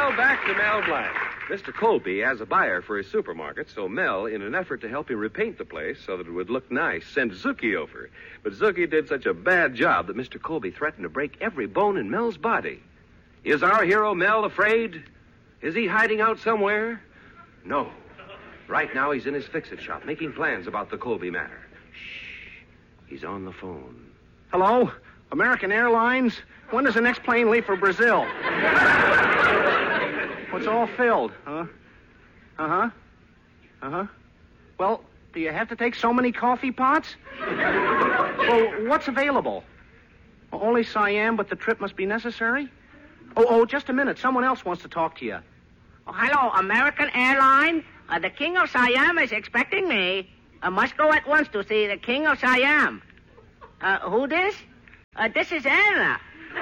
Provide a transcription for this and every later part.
Now back to Mel Blanc. Mr. Colby has a buyer for his supermarket, so Mel, in an effort to help him repaint the place so that it would look nice, sent Zookie over. But Zookie did such a bad job that Mr. Colby threatened to break every bone in Mel's body. Is our hero Mel afraid? Is he hiding out somewhere? No. Right now he's in his fix-it shop making plans about the Colby matter. Shh. He's on the phone. Hello? American Airlines? When does the next plane leave for Brazil? What's all filled, huh? Uh-huh. Uh-huh. Well, do you have to take so many coffee pots? Well, what's available? Only Siam, but the trip must be necessary? Oh, just a minute. Someone else wants to talk to you. Oh, hello, American Airlines. The King of Siam is expecting me. I must go at once to see the King of Siam. Who this? This is Anna.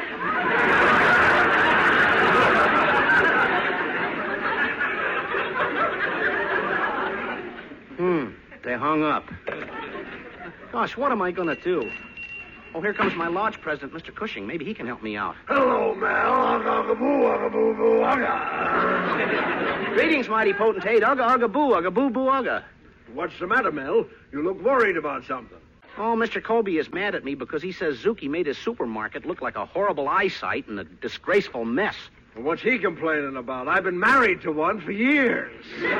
They hung up. Gosh, what am I going to do? Oh, here comes my lodge president, Mr. Cushing. Maybe he can help me out. Hello, Mel. Ugga-boo-boo-ugga. Greetings, mighty potentate. Ugga-ugga-boo, ugga-boo-boo-ugga. What's the matter, Mel? You look worried about something. Oh, Mr. Colby is mad at me because he says Zookie made his supermarket look like a horrible eyesight and a disgraceful mess. Well, what's he complaining about? I've been married to one for years.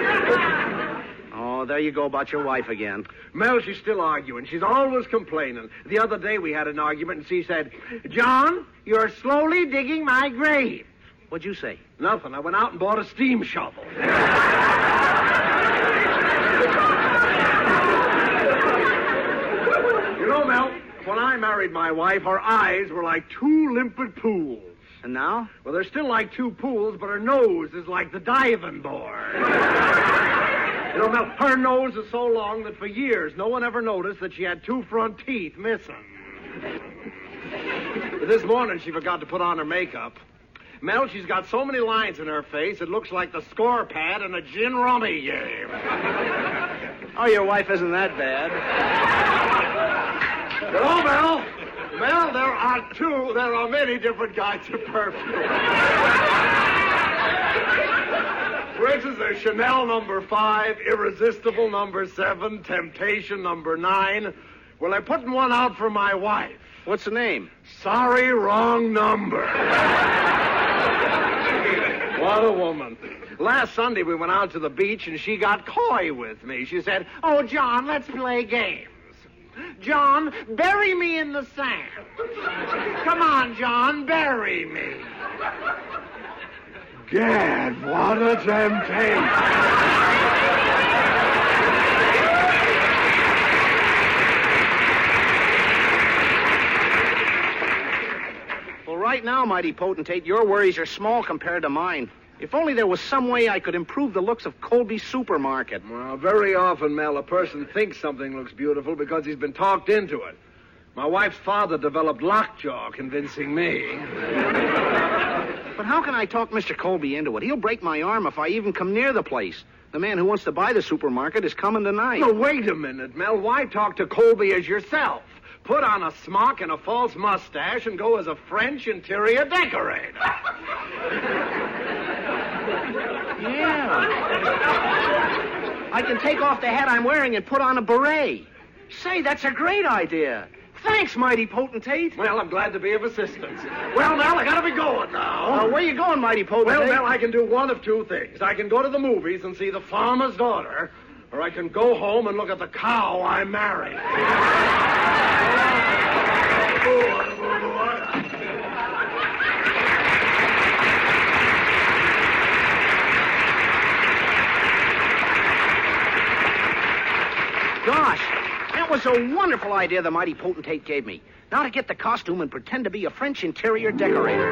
Oh, there you go about your wife again. Mel, she's still arguing. She's always complaining. The other day we had an argument, and she said, John, you're slowly digging my grave. What'd you say? Nothing. I went out and bought a steam shovel. You know, Mel, when I married my wife, her eyes were like two limpid pools. And now? Well, they're still like two pools, but her nose is like the diving board. You know, Mel, her nose is so long that for years no one ever noticed that she had two front teeth missing. But this morning she forgot to put on her makeup. Mel, she's got so many lines in her face it looks like the score pad in a gin rummy game. Oh, your wife isn't that bad. Hello, Mel. Mel, there are many different kinds of perfume. For instance, there's Chanel number 5, Irresistible number 7, Temptation number 9. Well, I'm putting one out for my wife. What's the name? Sorry, wrong number. What a woman. Last Sunday we went out to the beach and she got coy with me. She said, "Oh, John, let's play games. John, bury me in the sand. Come on, John, bury me." Gad, what a temptation. Well, right now, mighty potentate, your worries are small compared to mine. If only there was some way I could improve the looks of Colby's supermarket. Well, very often, Mel, a person thinks something looks beautiful because he's been talked into it. My wife's father developed lockjaw, convincing me. But how can I talk Mr. Colby into it? He'll break my arm if I even come near the place. The man who wants to buy the supermarket is coming tonight. No, wait a minute, Mel. Why talk to Colby as yourself? Put on a smock and a false mustache and go as a French interior decorator. Yeah. I can take off the hat I'm wearing and put on a beret. Say, that's a great idea. Thanks, mighty potentate. Well, I'm glad to be of assistance. Well, Mel, I gotta be going now. Where you going, mighty potentate? Well, Mel, I can do one of two things. I can go to the movies and see The Farmer's Daughter, or I can go home and look at the cow I married. Gosh, that was a wonderful idea the mighty potentate gave me. Now to get the costume and pretend to be a French interior decorator.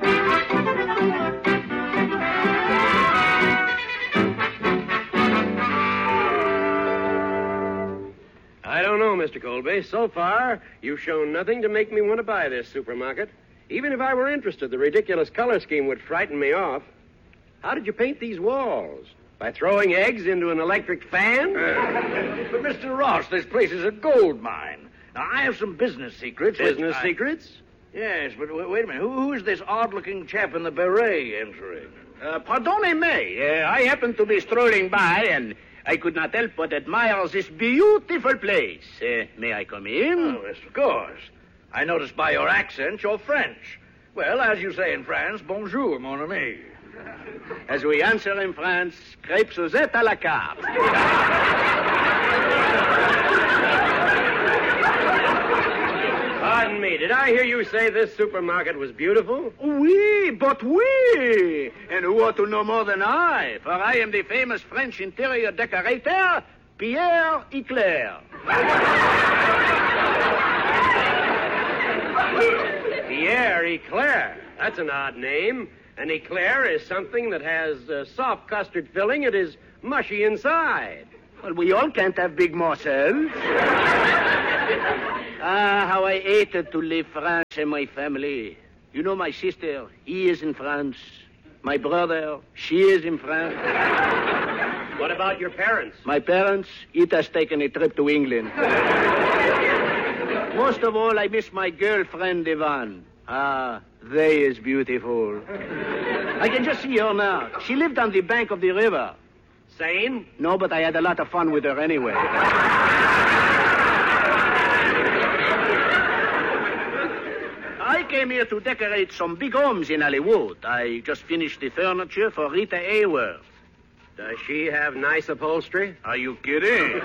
I don't know, Mr. Colby. So far, you've shown nothing to make me want to buy this supermarket. Even if I were interested, the ridiculous color scheme would frighten me off. How did you paint these walls? By throwing eggs into an electric fan? But, Mr. Ross, this place is a gold mine. Now, I have some business secrets. Business secrets? Yes, but wait a minute. Who is this odd-looking chap in the beret entering? Pardonnez-me. I happened to be strolling by, and I could not help but admire this beautiful place. May I come in? Oh, yes, of course. I noticed by your accent you're French. Well, as you say in France, bonjour, mon ami. As we answer in France, crêpes Suzette à la carte. Pardon me, did I hear you say this supermarket was beautiful? Oui, but oui. And who ought to know more than I? For I am the famous French interior decorator, Pierre Eclair. Pierre Eclair. That's an odd name. An eclair is something that has soft custard filling and is mushy inside. Well, we all can't have big morsels. How I hated to leave France and my family. You know my sister, he is in France. My brother, she is in France. What about your parents? My parents, it has taken a trip to England. Most of all, I miss my girlfriend, Yvonne. They is beautiful. I can just see her now. She lived on the bank of the river. Sane? No, but I had a lot of fun with her anyway. I came here to decorate some big homes in Hollywood. I just finished the furniture for Rita Hayworth. Does she have nice upholstery? Are you kidding?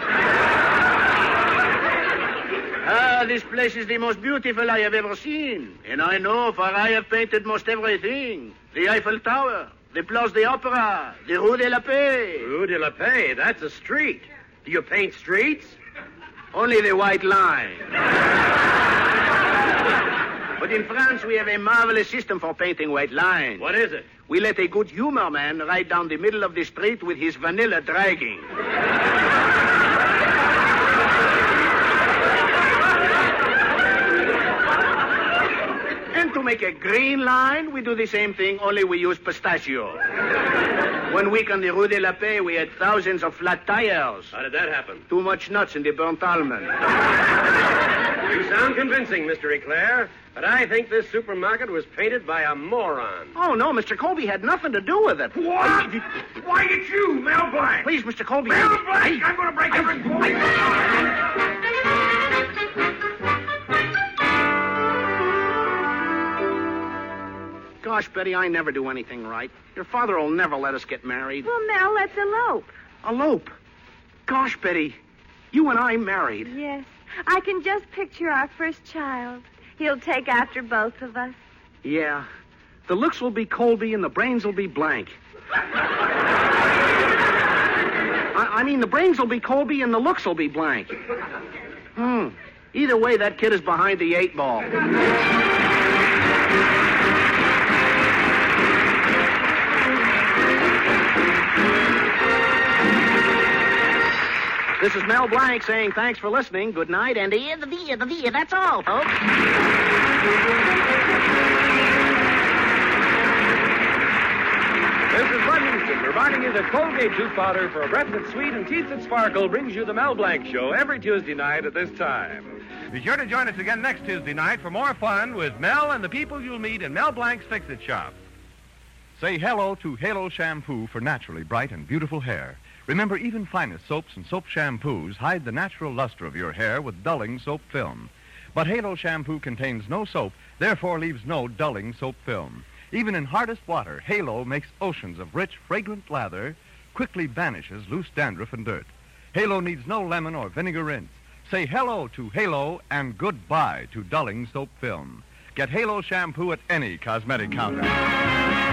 This place is the most beautiful I have ever seen. And I know, for I have painted most everything. The Eiffel Tower, the Place de l'Opera, the Rue de la Paix. Rue de la Paix, that's a street. Do you paint streets? Only the white line. But in France, we have a marvelous system for painting white lines. What is it? We let a good humor man ride down the middle of the street with his vanilla dragging. And to make a green line, we do the same thing, only we use pistachio. 1 week on the Rue de la Paix, we had thousands of flat tires. How did that happen? Too much nuts in the burnt almond. You sound convincing, Mr. Eclair, but I think this supermarket was painted by a moron. Oh, no, Mr. Colby had nothing to do with it. What? Why, it's you, Mel Blanc. Please, Mr. Colby. Mel Blanc, I'm going to break every bone. Gosh, Betty, I never do anything right. Your father will never let us get married. Well, Mel, let's elope. Elope? Gosh, Betty, you and I married. Yes. I can just picture our first child. He'll take after both of us. Yeah. The looks will be Colby and the brains will be Blank. I mean, the brains will be Colby and the looks will be Blank. Either way, that kid is behind the 8 ball. This is Mel Blanc saying thanks for listening. Good night, and the that's all, folks. This is Bud Houston reminding you that Colgate tooth powder for a breath that's sweet and teeth that sparkle brings you the Mel Blanc Show every Tuesday night at this time. Be sure to join us again next Tuesday night for more fun with Mel and the people you'll meet in Mel Blanc's Fix-It Shop. Say hello to Halo Shampoo for naturally bright and beautiful hair. Remember, even finest soaps and soap shampoos hide the natural luster of your hair with dulling soap film. But Halo Shampoo contains no soap, therefore leaves no dulling soap film. Even in hardest water, Halo makes oceans of rich, fragrant lather, quickly banishes loose dandruff and dirt. Halo needs no lemon or vinegar rinse. Say hello to Halo and goodbye to dulling soap film. Get Halo Shampoo at any cosmetic counter.